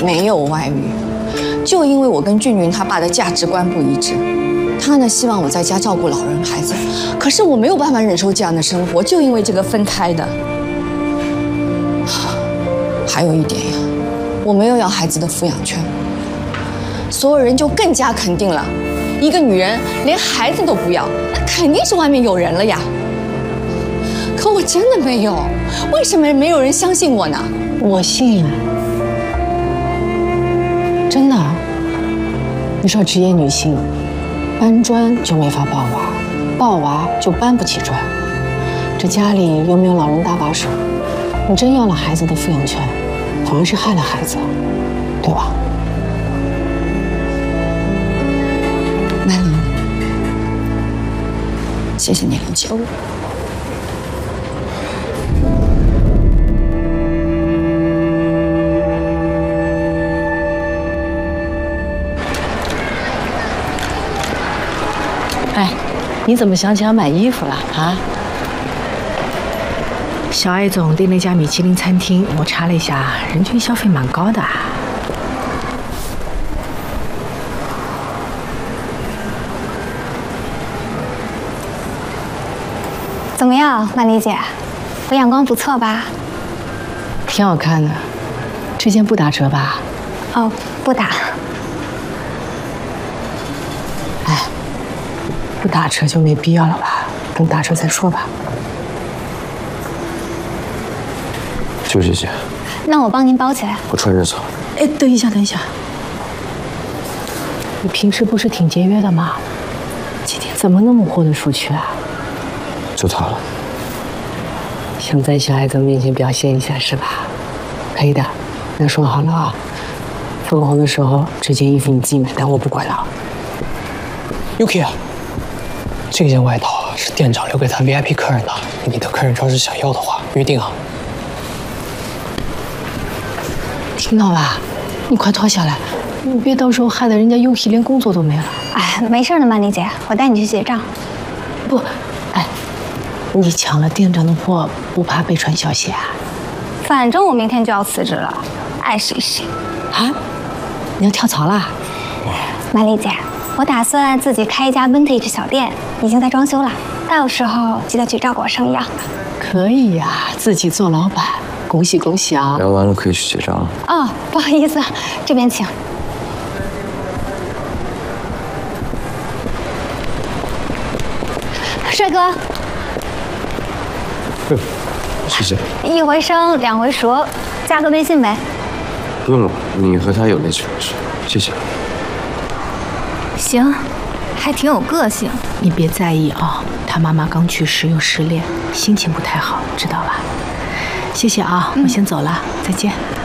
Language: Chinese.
没有外遇，就因为我跟俊俊他爸的价值观不一致。他呢希望我在家照顾老人孩子，可是我没有办法忍受这样的生活，就因为这个分开的。还有一点呀，我没有要孩子的抚养权，所有人就更加肯定了，一个女人连孩子都不要，那肯定是外面有人了呀。可我真的没有，为什么没有人相信我呢？ 我信，真的。你说职业女性，搬砖就没法抱娃，抱娃就搬不起砖，这家里又没有老人搭把手，你真要了孩子的抚养权，反而是害了孩子，对吧？ 曼玲，谢谢你理解我。 哎，你怎么想起要买衣服了啊？ 小艾总订那家米其林餐厅，我查了一下，人均消费蛮高的。 怎么样，曼丽姐？我眼光不错吧？ 挺好看的，这件不打折吧？ 哦，不打。 哎，不打折就没必要了吧？等打折再说吧。 就这些， 那我帮您包起来。 我穿着走。 哎，等一下，等一下，你平时不是挺节约的吗？今天怎么那么豁得出去啊？ 就它了。 想在小孩子面前表现一下是吧？可以的，那说好了啊。分红的时候，这件衣服你自己买单，我不管了。 Yuki， 这件外套是店长留给他 VIP 客人的，你的客人要是想要的话，约定啊。 听到吧？你快脱下来，你别到时候害得人家 Yuki 连工作都没了。 哎，没事的，曼丽姐，我带你去结账。 不，哎，你抢了店长的货，不怕被传消息啊？ 反正我明天就要辞职了，爱谁谁。 啊？你要跳槽啦？ 曼丽姐，我打算自己开一家 vintage 小店，已经在装修了，到时候记得去照顾我生意啊。 可以呀，自己做老板，恭喜恭喜啊！ 聊完了可以去结账了。 哦，不好意思，这边请。帅哥， 谢谢。 一回生两回熟，加个微信呗。 不用了，你和他有联系方式。谢谢。 行，还挺有个性。你别在意啊，他妈妈刚去世又失恋，心情不太好，知道吧？谢谢啊，我先走了，再见。